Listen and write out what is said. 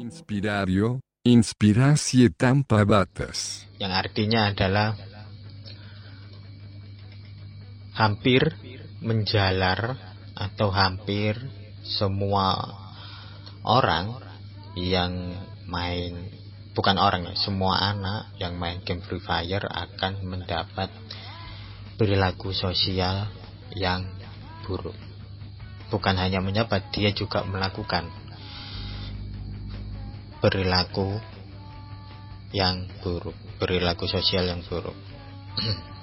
Inspirario, inspirasi tanpa batas. Yang artinya adalah hampir menjalar atau hampir semua orang yang main, bukan orang ya, semua anak yang main game Free Fire akan mendapat perilaku sosial yang buruk. Bukan hanya mendapat, dia juga melakukan perilaku yang buruk, perilaku sosial yang buruk.